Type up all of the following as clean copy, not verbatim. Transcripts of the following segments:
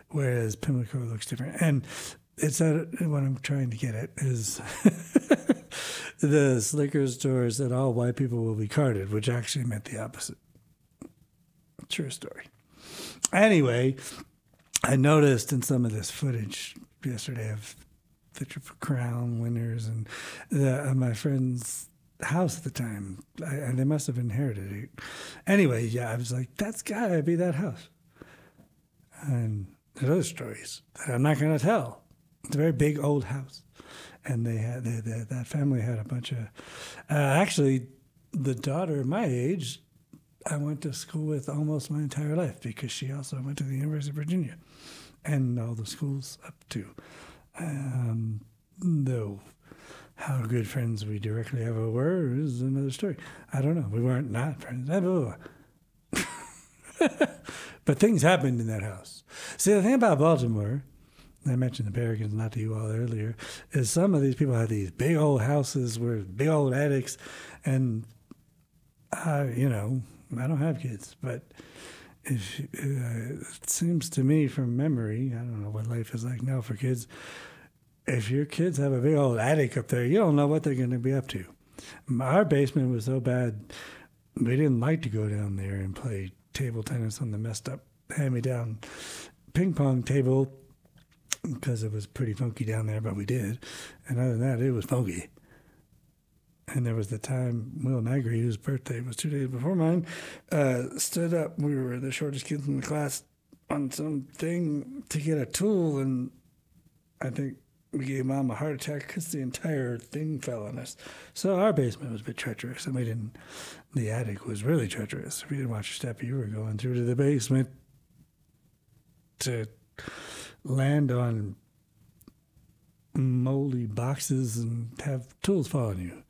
whereas Pimlico looks different. And it's what I'm trying to get at is the liquor stores that all white people will be carded, which actually meant the opposite. True story. Anyway, I noticed in some of this footage yesterday of the Triple Crown winners and my friend's house at the time, and they must have inherited it. Anyway, yeah, I was like, that's gotta be that house. And there's other stories that I'm not going to tell. It's a very big old house. And that family had a bunch of, actually, the daughter my age, I went to school with almost my entire life because she also went to the University of Virginia and all the schools up to. Though how good friends we directly ever were is another story. I don't know. We weren't not friends. But things happened in that house. See, the thing about Baltimore, I mentioned the Berrigans not to you all earlier, is some of these people have these big old houses with big old attics, and I don't have kids, but it seems to me from memory, I don't know what life is like now for kids, if your kids have a big old attic up there, you don't know what they're going to be up to. Our basement was so bad, we didn't like to go down there and play table tennis on the messed up hand-me-down ping pong table because it was pretty funky down there, but we did. And other than that, it was funky. And there was the time Will Magri, whose birthday was 2 days before mine, stood up. We were the shortest kids in the class on something to get a tool, and I think we gave Mom a heart attack because the entire thing fell on us. So our basement was a bit treacherous, and the attic was really treacherous. If you didn't watch your step, you were going through to the basement to land on moldy boxes and have tools fall on you.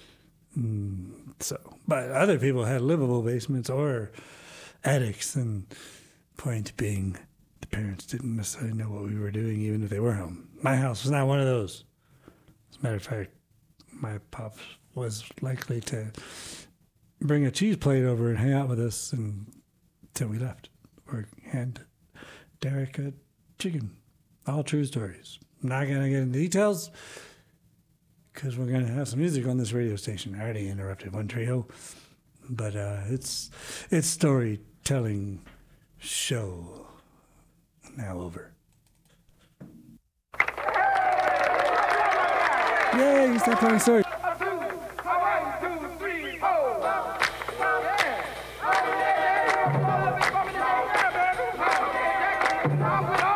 But other people had livable basements or attics, and point being, the parents didn't necessarily know what we were doing, even if they were home. My house was not one of those. As a matter of fact, my pops was likely to bring a cheese plate over and hang out with us until we left, or hand Derek a chicken. All true stories. Not going to get into details because we're going to have some music on this radio station. I already interrupted one trio, but it's storytelling show now over. Yay, you start telling stories. 1, 2, 3, 4. Yeah.